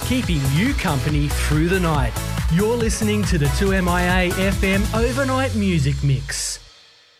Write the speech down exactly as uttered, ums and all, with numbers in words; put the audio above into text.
keeping you company through the night. You're listening to the two M I A F M Overnight Music Mix.